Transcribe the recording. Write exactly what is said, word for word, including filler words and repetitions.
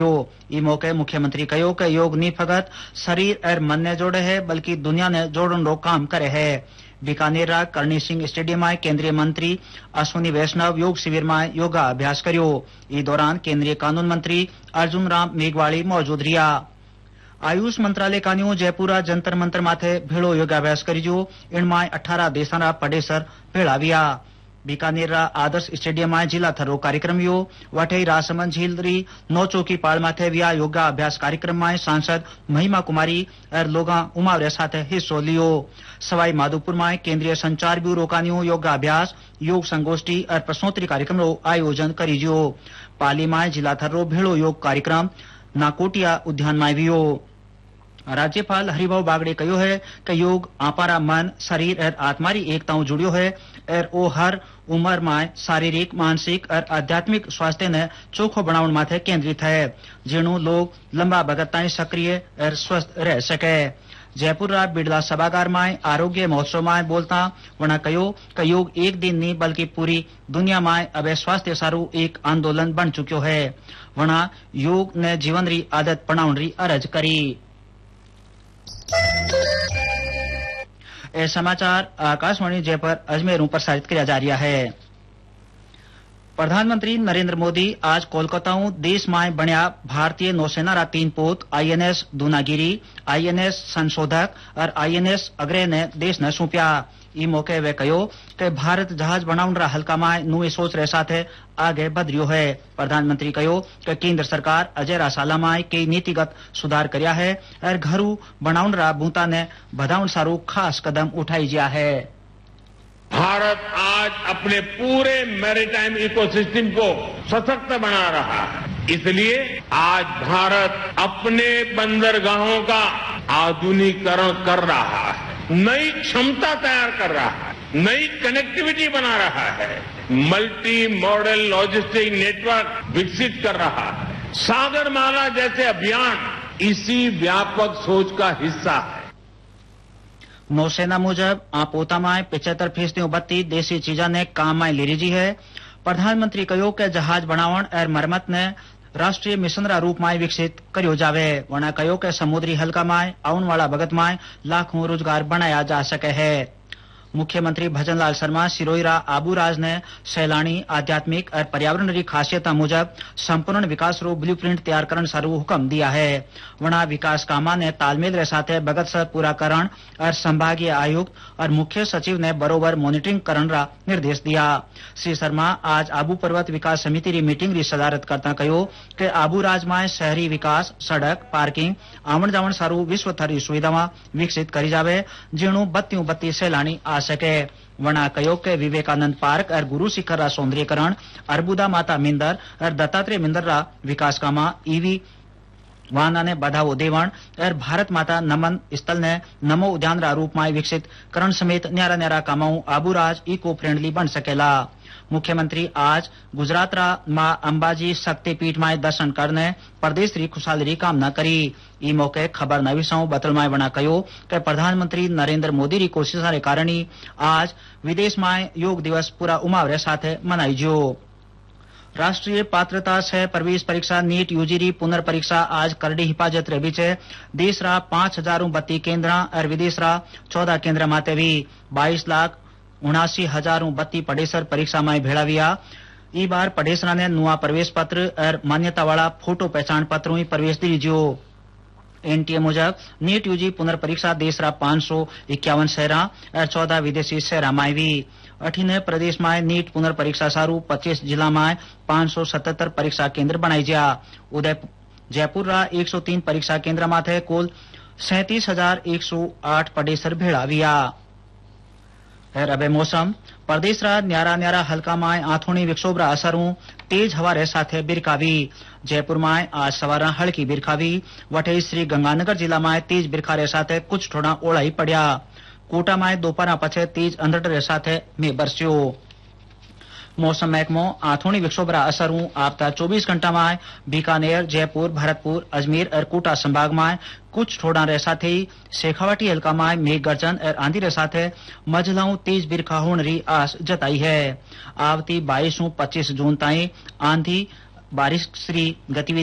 ई मौके मुख्यमंत्री कहो कि योग नी फकत शरीर और मन ने जोड़े है बल्कि दुनिया ने जोड़न रो काम करे है। बीकानेर रा करणी सिंह स्टेडियम में केंद्रीय मंत्री अश्विनी वैष्णव योग शिविर में योगा अभ्यास करो। इस दौरान केंद्रीय कानून मंत्री अर्जुन राम मेघवाली मौजूद रिया। आयुष मंत्रालय कान्यू जयपुरा जंतर मंतर माथे भेड़ो योगाभ्यास करीजो। इनमाय अठारह देशा पडेसर भेड़ाविया। बीकानेर रा आदर्श स्टेडियम में जिला थरो कार्यक्रम यो। वठई रासमंद झील री नौ चौकी पाड़ माथे विया योगा अभ्यास कार्यक्रम में सांसद महिमा कुमारी और लोगा उमावरे साथे हिस्सो लियो। सवाई माधोपुर में केंद्रीय संचार ब्यूरो कान्यू योगा अभ्यास योग संगोष्ठी और प्रश्नोत्तरी कार्यक्रम रो आयोजन करीजो। पाली में जिला थरो भेड़ो योग कार्यक्रम नाकोटिया उद्यान में वियो। राज्यपाल हरिभाऊ बागड़े कहो है कि योग आपारा मन शरीर और आत्मा री एकताओं जुड़ियो है और ओ हर उम्र में शारीरिक मानसिक और आध्यात्मिक स्वास्थ्य ने चोखो बनावन माथे केंद्रित है जेनु लोग लंबा बगत ताई सक्रिय और स्वस्थ रह सके। जयपुर रा बिड़ला सभागार में आरोग्य महोत्सव में बोलता वना कहो कि योग एक दिन नहीं बल्कि पूरी दुनिया में अब स्वास्थ्य सारू एक आंदोलन बन चुक्यो है। वना योग ने जीवन री आदत बनावन री अरज करी। ये समाचार आकाशवाणी जयपुर अजमेर प्रसारित किया जा रहा है। प्रधानमंत्री नरेंद्र मोदी आज कोलकाता देश में बनिया भारतीय नौसेना रा तीन पोत आईएनएस दूनागिरी, आईएनएस संशोधक और आईएनएस अग्रय ने देश ने सौंप्या। ई मौके वे कहो कि भारत जहाज बनाउन रा हल्का में नुई सोच रे साथे आगे बढ़ियो है। प्रधानमंत्री कहो कि केंद्र सरकार अजय रा साला में कई नीतिगत सुधार करया है और घरू बनाउन रा बूता ने बढ़ाउन सारू खास कदम उठाई जिया है। भारत आज अपने पूरे मैरीटाइम इकोसिस्टम को सशक्त बना रहा है। इसलिए आज भारत अपने बंदरगाहों का आधुनिकीकरण कर रहा है, नई क्षमता तैयार कर रहा है, नई कनेक्टिविटी बना रहा है, मल्टी मॉडल लॉजिस्टिक नेटवर्क विकसित कर रहा है। सागरमाला जैसे अभियान इसी व्यापक सोच का हिस्सा है। नौसेना मुजब आ पोता में पिछहत्तर फीसदी बत्ती देसी चीजा ने काम में ले रही है। प्रधानमंत्री कहो कि जहाज बनावण और मरम्मत ने राष्ट्रीय मिशन रा रूप में विकसित करियो जावे। वना कहो कि समुद्री हल्का में आउन वाला भगत में लाखों रोजगार बनाया जा सके है। मुख्यमंत्री भजनलाल शर्मा सिरोईरा आबूराज ने सैलानी आध्यात्मिक और पर्यावरण री खासियता मुजब संपूर्ण विकास रो ब्लूप्रिंट तैयार करन सारू हुक्म दिया है। वना विकास कामा ने तालमेल रे साथे बगत से पूरा करण और संभागीय आयुक्त और मुख्य सचिव ने बरोबर मॉनिटरिंग करन रा निर्देश दिया। श्री शर्मा आज आबू पर्वत विकास समिति री मीटिंग री सदारत करता कहो कि आबूराज में शहरी विकास, सड़क, पार्किंग, आवण जावण सारू विश्व थरी सुविधावां विकसित करी जावे जेणु बत्तीओ बत्ती सैलानी आ सके। वना कहो के विवेकानंद पार्क और गुरु शिखर रा सौंदर्यकरण, अर्बुदा माता मिंदर और दत्तात्रेय मिंदर रा विकास कामा ईवी वाहना ने बढ़ावो देवण और भारत माता नमन स्थल ने नमो उद्यान रा रूप में विकसित करण समेत न्यारा न्यारा कामाओं आबूराज इको फ्रेंडली बन सकेला। मुख्यमंत्री आज गुजरात रा मां अंबाजी शक्तिपीठ में दर्शन करने प्रदेश री खुशहाली री कामना करी। ई मौके खबर नवीसाओं बतल में बना कहो कि प्रधानमंत्री नरेंद्र मोदी री कोशिश रे कारण आज विदेश में योग दिवस पूरा उमावरे साथे मनाई जो। राष्ट्रीय पात्रता सह प्रवेश परीक्षा नीट यूजी री पुनर्परीक्षा आज करड़ी हिफाजत रे बीचे देश रा पांच हजारों बत्ती केंद्र और विदेश रा चौदह केंद्र माते भी बाईस लाख उनासी हजारों बत्ती पडेसर परीक्षा में भेड़ाविया। ई बार पडेसरा ने नुआ प्रवेश पत्र और मान्यता वाला फोटो पहचान पत्रों ही प्रवेश दीजियो। एनटीए मुजब नीट यूजी पुनर्परीक्षा देश रा पांच सौ इक्यावन शहरा और चौदह विदेशी शहरा में भी अठीने प्रदेश में नीट पुनर्परीक्षा सारू पच्चीस जिला में पांच सौ सतहत्तर परीक्षा केंद्र बनाई जा। उदय जयपुर रा एक सौ तीन परीक्षा केंद्र माथे कुल सैंतीस हजार एक सौ आठ पडेसर भेड़ाविया। है अब मौसम प्रदेश रा न्यारा न्यारा हल्का में आथोनी विक्षोभ रा असरों तेज हवा रे साथे बिरखावी। जयपुर में आज सवार हल्की बिरखावी। वठई श्री गंगानगर जिला में तेज बिरखा रे साथे कुछ थोड़ा ओळाई पड़या। कोटा में दोपहर पछे तेज अंधड़ रे साथे में बरस्यो। मौसम महकमो आथोनी विक्षोभ रा असरों आपता चौबीस घंटा में बीकानेर, जयपुर, भरतपुर, अजमेर और कोटा संभाग में कुछ थोड़ा रे साथे शेखावाटी हल्का में मेघ गर्जन और आंधी रे साथे मझलाऊ तेज बिरखा होने री आस जताई है। आवती बाईस पच्चीस जून ताई आंधी बारिश री गतिविधि